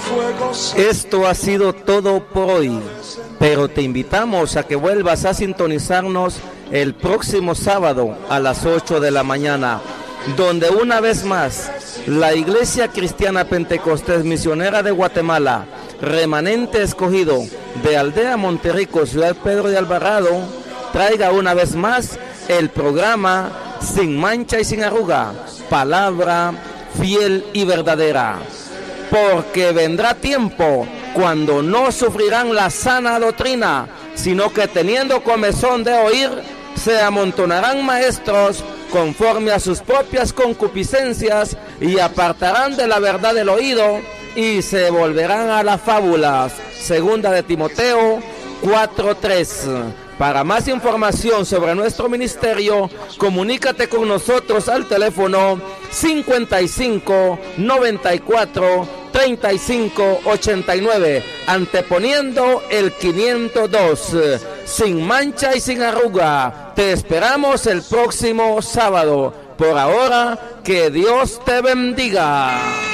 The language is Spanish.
Esto ha sido todo por hoy, pero te invitamos a que vuelvas a sintonizarnos el próximo sábado a las 8 de la mañana, donde una vez más la Iglesia Cristiana Pentecostés Misionera de Guatemala, remanente escogido de Aldea Monterrico, Ciudad Pedro de Alvarado, traiga una vez más el programa Sin Mancha y Sin Arruga, palabra fiel y verdadera. Porque vendrá tiempo cuando no sufrirán la sana doctrina, sino que teniendo comezón de oír, se amontonarán maestros conforme a sus propias concupiscencias y apartarán de la verdad el oído y se volverán a las fábulas. Segunda de Timoteo 4:3. Para más información sobre nuestro ministerio, comunícate con nosotros al teléfono 55 94 35 89, anteponiendo el 502. Sin mancha y sin arruga. Te esperamos el próximo sábado. Por ahora, que Dios te bendiga.